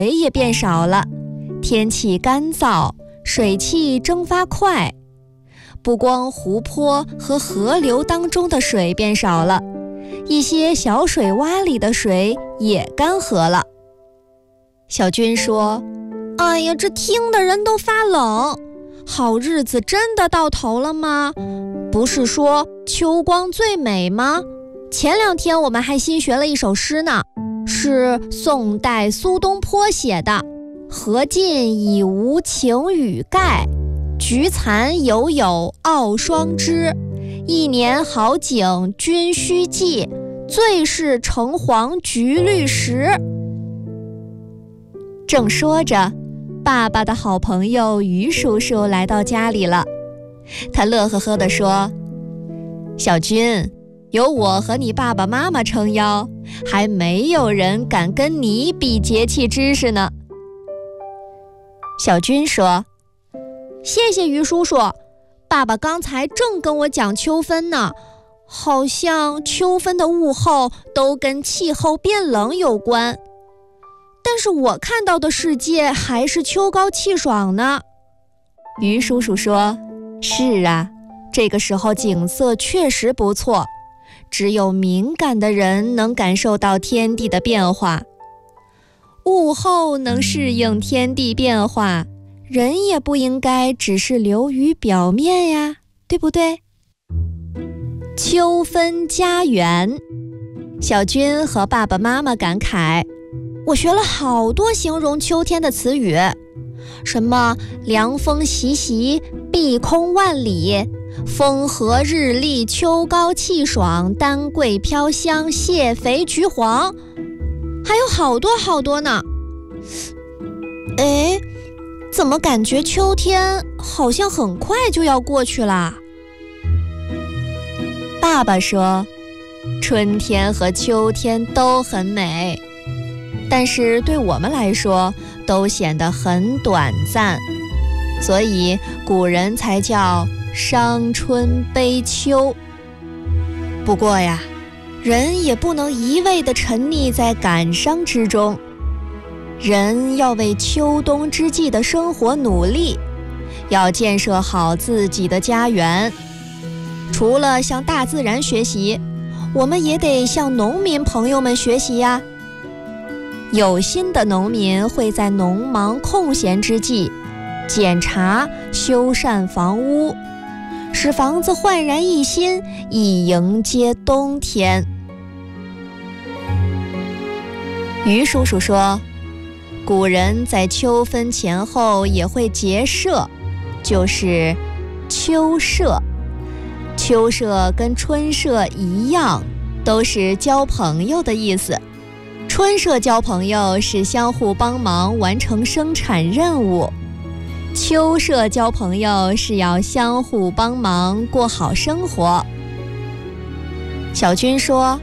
也变少了，天气干燥，水汽蒸发快。不光湖泊和河流当中的水变少了，一些小水洼里的水也干涸了。小军说：哎呀，这听的人都发冷，好日子真的到头了吗？不是说秋光最美吗？前2天我们还新学了一首诗呢，是宋代苏东坡写的：荷尽已无晴雨盖，菊残犹有傲霜枝。一年好景君须记，最是橙黄橘绿时。正说着，爸爸的好朋友于叔叔来到家里了。他乐呵呵地说：小军，有我和你爸爸妈妈撑腰，还没有人敢跟你比节气知识呢。小军说：谢谢于叔叔，爸爸刚才正跟我讲秋分呢，好像秋分的物候都跟气候变冷有关，但是我看到的世界还是秋高气爽呢。于叔叔说：是啊，这个时候景色确实不错，只有敏感的人能感受到天地的变化。物候能适应天地变化，人也不应该只是流于表面呀，对不对？秋分家园，小军和爸爸妈妈感慨：我学了好多形容秋天的词语，什么凉风习习，碧空万里，风和日丽，秋高气爽，丹桂飘香，蟹肥菊黄，还有好多好多呢。哎，怎么感觉秋天好像很快就要过去啦？爸爸说：春天和秋天都很美，但是对我们来说都显得很短暂，所以古人才叫伤春悲秋。不过呀，人也不能一味地沉溺在感伤之中，人要为秋冬之际的生活努力，要建设好自己的家园。除了向大自然学习，我们也得向农民朋友们学习呀。有心的农民会在农忙空闲之际，检查修缮房屋，使房子焕然一新，以迎接冬天。于叔叔说，古人在秋分前后也会结社，就是秋社。秋社跟春社一样，都是交朋友的意思。春社交朋友是相互帮忙完成生产任务，秋社交朋友是要相互帮忙过好生活。小军说：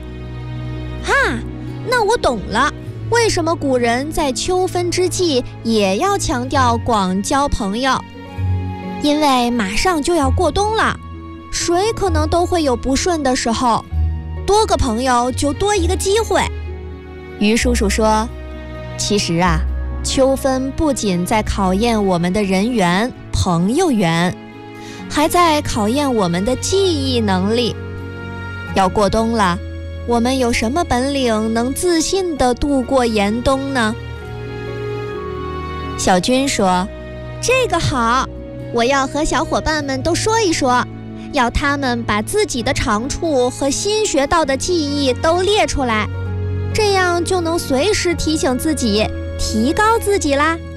那我懂了，为什么古人在秋分之际也要强调广交朋友？因为马上就要过冬了，谁可能都会有不顺的时候，多个朋友就多一个机会。于叔叔说，其实啊，秋分不仅在考验我们的人缘、朋友缘，还在考验我们的记忆能力。要过冬了，我们有什么本领能自信地度过严冬呢？小军说：这个好，我要和小伙伴们都说一说，要他们把自己的长处和新学到的记忆都列出来，这样就能随时提醒自己，提高自己啦。